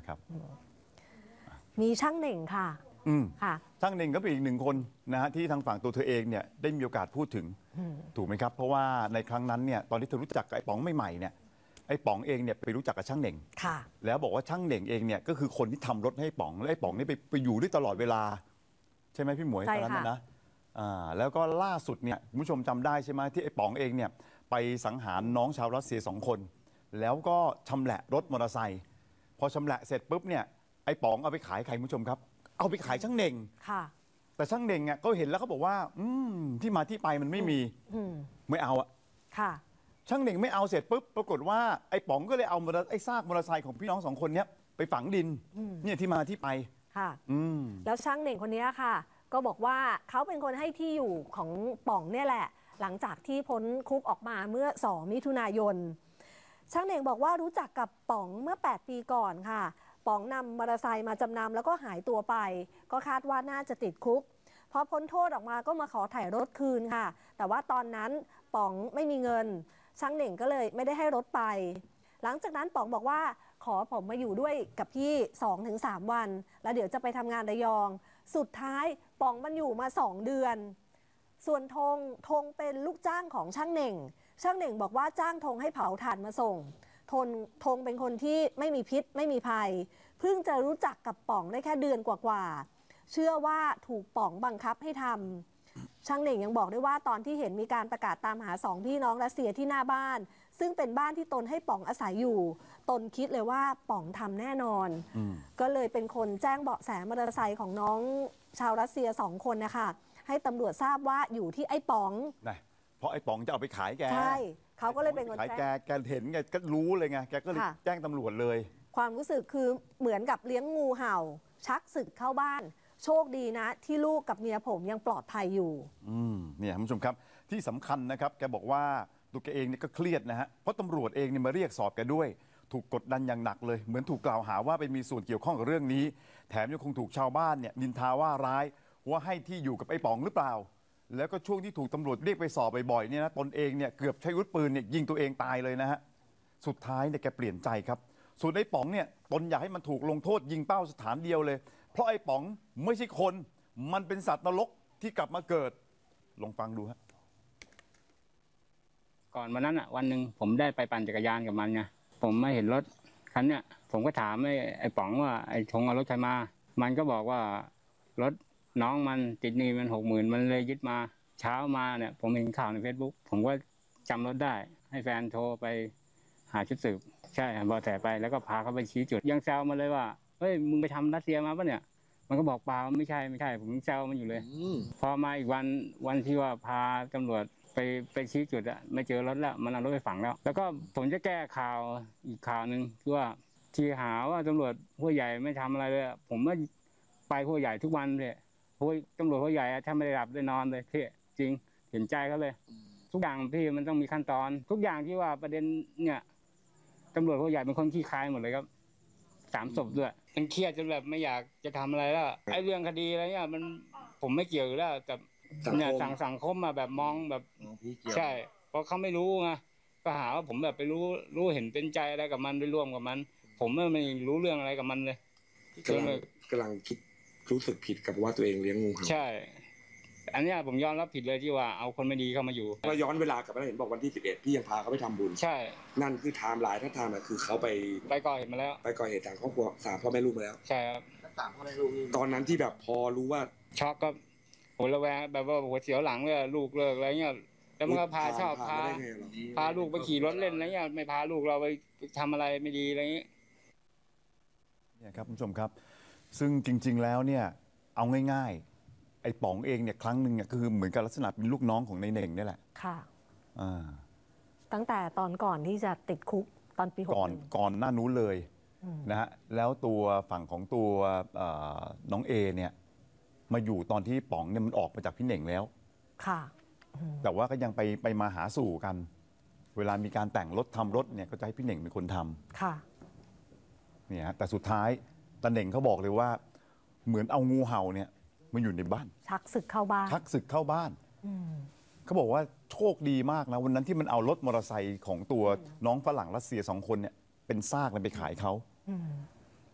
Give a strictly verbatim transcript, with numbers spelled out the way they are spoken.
นะครับมีช่างเหน่งค่ะอืมค่ะช่างเหน่งก็เป็นอีกหนึ่งคนนะฮะที่ทางฝั่งตัวเธอเองเนี่ยได้มีโอกาสพูดถึงถูกไหมครับเพราะว่าในครั้งนั้นเนี่ยตอนที่เธอรู้จักกับไอ้ป๋องใหม่ๆเนี่ยไอ้ป๋องเองเนี่ยไปรู้จักกับช่างเหน่งค่ะแล้วบอกว่าช่างเหน่งเองเนี่ยก็คือคนที่ทำรถให้ป๋องและไอ้ป๋องนี่ไปไปอยู่ด้วยตลอดเวลาใช่ไหมพี่หมวยตอนนั้นนะอ่าแล้วก็ล่าสุดเนี่ยคุณผู้ชมจำได้ใช่ไหมที่ไอ้ป๋องเองเนี่ยไปสังหารน้องชาวรัสเซียสองคนแล้วก็ชำแหละรถมอเตอร์ไซค์พอชำแหละเสร็จปุ๊บเนี่ยไอ้ป๋องเอาไปขายใครคุณผู้ชมครับเอาไปขายช่างเหน่งค่ะแต่ช่างเหน่งอ่ะก็เห็นแล้วเขาบอกว่าอืมที่มาที่ไปมันไม่มีไม่เอาอ่ะค่ะช่างเหน่งไม่เอาเสร็จปุ๊บปรากฏว่าไอ้ป๋องก็เลยเอาไอ้ซากมอเตอร์ไซค์ของพี่น้องสองคนเนี้ยไปฝังดินเนี่ยที่มาที่ไปค่ะอืมแล้วช่างเหน่งคนนี้ค่ะก็บอกว่าเขาเป็นคนให้ที่อยู่ของป๋องเนี่ยแหละหลังจากที่พ้นคุกออกมาเมื่อสองมิถุนายนช่างเหน่งบอกว่ารู้จักกับป๋องเมื่อแปดปีก่อนค่ะป๋องนำมอเตอร์ไซค์มาจำนำแล้วก็หายตัวไปก็คาดว่าน่าจะติดคุกพอพ้นโทษออกมาก็มาขอถ่ายรถคืนค่ะแต่ว่าตอนนั้นป๋องไม่มีเงินช่างเหน่งก็เลยไม่ได้ให้รถไปหลังจากนั้นป๋องบอกว่าขอผมมาอยู่ด้วยกับพี่ สองถึงสาม วันแล้วเดี๋ยวจะไปทำงานระยองสุดท้ายป๋องมันอยู่มาสองเดือนส่วนธงธงเป็นลูกจ้างของช่างเหน่งช่างเหน่งบอกว่าจ้างธงให้เผาถ่านมาส่งธงธงเป็นคนที่ไม่มีพิษไม่มีภัยเพิ่งจะรู้จักกับป๋องได้แค่เดือนกว่าๆเชื่อว่าถูกป๋องบังคับให้ทำช่างเหน่งยังบอกด้วยว่าตอนที่เห็นมีการประกาศตามหาสองพี่น้องรัสเซียที่หน้าบ้านซึ่งเป็นบ้านที่ตนให้ป๋องอาศัยอยู่ตนคิดเลยว่าป๋องทำแน่นอนก็เลยเป็นคนแจ้งเบาะแสมอเตอร์ไซค์ของน้องชาวรัสเซียสองคนนะคะให้ตำรวจทราบว่าอยู่ที่ไอ้ป๋องเพราะไอ้ป๋องจะเอาไปขายแกใช่เขาก็เลยเป็นคนขายแกแกเห็นแกก็รู้เลยไงแกก็เลยแจ้งตำรวจเลยความรู้สึกคือเหมือนกับเลี้ยงงูเห่าชักศึกเข้าบ้านโชคดีนะที่ลูกกับเมียผมยังปลอดภัยอยู่อืมเนี่ยคุณผู้ชมครับที่สำคัญนะครับแกบอกว่าตัวแกเองเนี่ยก็เครียดนะฮะเพราะตำรวจเองเนี่ยมาเรียกสอบแกด้วยถูกกดดันอย่างหนักเลยเหมือนถูกกล่าวหาว่าไปมีส่วนเกี่ยวข้องกับเรื่องนี้แถมยังคงถูกชาวบ้านเนี่ยนินทาว่าร้ายว่าให้ที่อยู่กับไอ้ป๋องหรือเปล่าแล้วก็ช่วงที่ถูกตำรวจเรียกไปสอบบ่อยๆเนี่ยนะตนเองเนี่ยเกือบใช้อาวุธปืนเนี่ยยิงตัวเองตายเลยนะฮะสุดท้ายเนี่ยแกเปลี่ยนใจครับส่วนไอ้ป๋องเนี่ยตนอยากให้มันถูกลงโทษยิงเป้าสถานเดียวเลยเพราะไอ้ป๋องไม่ใช่คนมันเป็นสัตว์นรกที่กลับมาเกิดลองฟังดูฮะก่อนวันนั้นอ่ะวันหนึ่งผมได้ไปปั่นจักรยานกับมันไงผมไม่เห็นรถคันเนี้ยผมก็ถามไอ้ไอ้ป๋องว่าไอ้ธงเอารถใครมามันก็บอกว่ารถน้องมันติดหนี้มันหกหมื่นมันเลยยึดมาเช้ามาเนี่ยผมเห็นข่าวใน เฟซบุ๊ก ผมก็จำรถได้ให้แฟนโทรไปหาชุดสืบใช่เบาะแสไปแล้วก็พาเขาไปชี้จุดยังแซวมาเลยว่าเฮ้ยมึงไปทำรัสเซียมาปะเนี่ยมันก็บอกเปล่าไม่ใช่ไม่ใช่ผมแซวมันอยู่เลยพอมาอีกวันวันที่ว่าพาตำรวจไปไปชี้จุดอะไม่เจอรถแล้วมันเอารถไปฝังแล้วแล้วก็ผมจะแก้ข่าวอีกข่าวหนึ่งคือว่าที่หาว่าตำรวจผู้ใหญ่ไม่ทำอะไรเลยผมว่าไปผู้ใหญ่ทุกวันเลยผู้ตำรวจผู้ใหญ่ถ้าไม่ได้หลับได้นอนเลยพี่จริงเห็นใจเขาเลยทุกอย่างพี่มันต้องมีขั้นตอนทุกอย่างที่ว่าประเด็นเนี่ยตำรวจผู้ใหญ่เป็นคนขี้คายหมดเลยครับสามศพด้วยมันเครียดจนแบบไม่อยากจะทำอะไรแล้วไอ้เรื่องคดีอะไรเนี่ยมันผมไม่เกี่ยวแล้วแต่เนี่ยสังสังคมมาแบบมองแบบใช่เพราะเขาไม่รู้ไงก็หาว่าผมแบบไปรู้รู้เห็นเป็นใจอะไรกับมันไปร่วมกับมันผมไม่รู้เรื่องอะไรกับมันเลยกำลังกำลังคิดรู้สึกผิดกับว่าตัวเองเลี้ยงงูเห่าใช่อันนี้ผมยอมรับผิดเลยที่ว่าเอาคนไม่ดีเข้ามาอยู่ก็ย้อนเวลากลับไปเห็นบอกวันที่สิบเอ็ดพี่ยังพาเขาไปทำบุญใช่นั่นคือไทม์ไลน์ถ้าไทม์คือเขาไปไปก่อเหตุมาแล้วไปก่อเหตุทางครอบครัวสามพ่อแม่ลูกมาแล้วใช่ครับสามพ่อแม่ลูกตอนนั้นที่แบบพอรู้ว่าช็อกก็โหระแวงแบบว่าหัวเสียวหลังเลยลูกเลิกอะไรเงี้ยแล้วมันก็พาชอบพาพาลูกไปขี่รถเล่นอะไรเงี้ยไม่พาลูกเราไปทำอะไรไม่ดีอะไรเงี้ยเนี่ยครับคุณผู้ชมครับซึ่งจริงๆแล้วเนี่ยเอาง่ายๆไอ้ป๋องเองเนี่ยครั้งหนึ่งเนี่ยคือเหมือนกับลักษณะเป็นลูกน้องของในเน่งนี่แหละค่ะอ่าตั้งแต่ตอนก่อนที่จะติดคุกตอนปีหกก่อนก่อนหน้านู้นเลยนะฮะแล้วตัวฝั่งของตัวน้องเอเนี่ยมาอยู่ตอนที่ป๋องเนี่ยมันออกมาจากพี่เน่งแล้วค่ะแต่ว่าก็ยังไปไปมาหาสู่กันเวลามีการแต่งรถทำรถเนี่ยก็จะให้พี่เน่งเป็นคนทำค่ะเนี่ยแต่สุดท้ายตาเน่งเขาบอกเลยว่าเหมือนเอางูเห่าเนี่ยมาอยู่ในบ้านชักศึกเข้าบ้านชักศึกเข้าบ้านเขาบอกว่าโชคดีมากนะวันนั้นที่มันเอารถมอเตอร์ไซค์ของตัวน้องฝรั่งรัสเซียสองคนเนี่ยเป็นซากไปขายเขา